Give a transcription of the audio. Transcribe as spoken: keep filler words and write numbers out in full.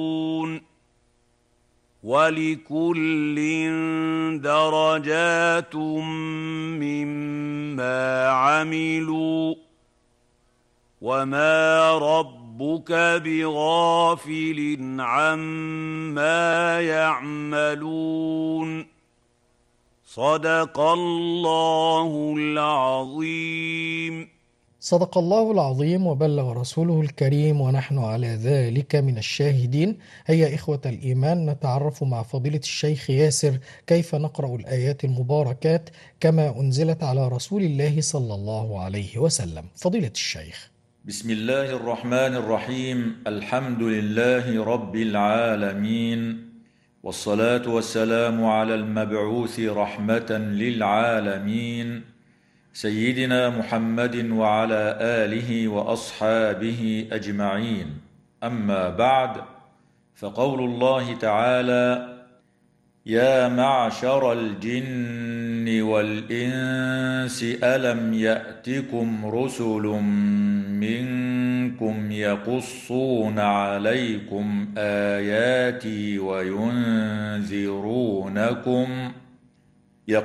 وَلِكُلٍّ دَرَجَاتٌ مِّمَّا عَمِلُوا ۚ وَمَا رَبُّكَ بِغَافِلٍ عَمَّا يَعْمَلُونَ. صدق الله العظيم. صدق الله العظيم وبلغ رسوله الكريم، ونحن على ذلك من الشاهدين. هيا إخوة الإيمان، نتعرف مع فضيلة الشيخ ياسر كيف نقرأ الآيات المباركات كما أنزلت على رسول الله صلى الله عليه وسلم. فضيلة الشيخ. بسم الله الرحمن الرحيم. الحمد لله رب العالمين، والصلاة والسلام على المبعوث رحمة للعالمين سيدنا محمد وعلى آله وأصحابه أجمعين. أما بعد، فقول الله تعالى: يا معشر الجن والإنس ألم يأتكم رسل منكم يقصون عليكم آياتي وينذرونكم